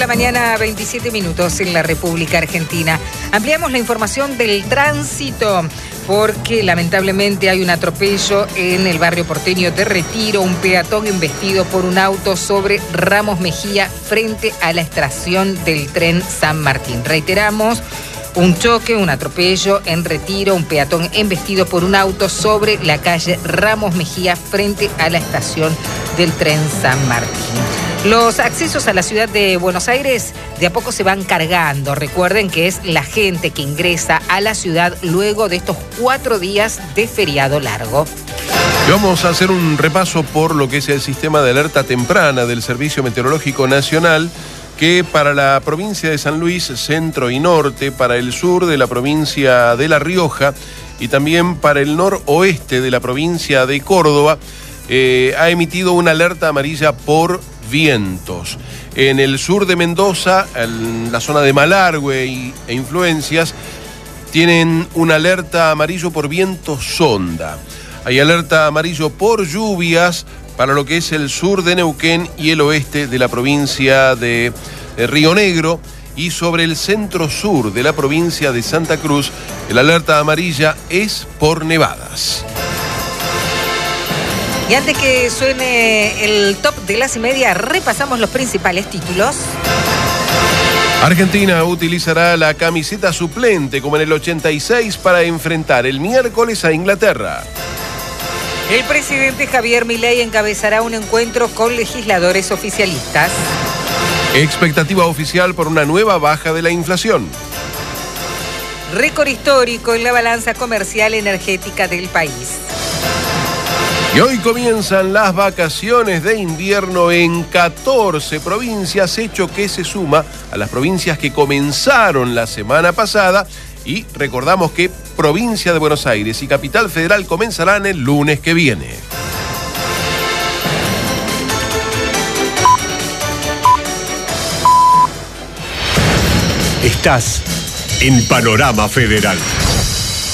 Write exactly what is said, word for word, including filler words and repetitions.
la mañana, veintisiete minutos en la República Argentina. Ampliamos la información del tránsito porque lamentablemente hay un atropello en el barrio porteño de Retiro. Un peatón embestido por un auto sobre Ramos Mejía frente a la estación del tren San Martín. Reiteramos, un choque, un atropello en Retiro, un peatón embestido por un auto sobre la calle Ramos Mejía frente a la estación del tren San Martín. Los accesos a la ciudad de Buenos Aires de a poco se van cargando. Recuerden que es la gente que ingresa a la ciudad luego de estos cuatro días de feriado largo. Y vamos a hacer un repaso por lo que es el sistema de alerta temprana del Servicio Meteorológico Nacional, que para la provincia de San Luis, centro y norte, para el sur de la provincia de La Rioja y también para el noroeste de la provincia de Córdoba, eh, ha emitido una alerta amarilla por vientos. En el sur de Mendoza, en la zona de Malargüe y, e influencias, tienen una alerta amarillo por viento sonda. Hay alerta amarillo por lluvias para lo que es el sur de Neuquén y el oeste de la provincia de Río Negro, y sobre el centro sur de la provincia de Santa Cruz, el alerta amarilla es por nevadas. Y antes que suene el top de las y media, repasamos los principales títulos. Argentina utilizará la camiseta suplente como en el ochenta y seis para enfrentar el miércoles a Inglaterra. El presidente Javier Milei encabezará un encuentro con legisladores oficialistas. Expectativa oficial por una nueva baja de la inflación. Récord histórico en la balanza comercial energética del país. Y hoy comienzan las vacaciones de invierno en catorce provincias, hecho que se suma a las provincias que comenzaron la semana pasada. Y recordamos que provincia de Buenos Aires y Capital Federal comenzarán el lunes que viene. Estás en Panorama Federal.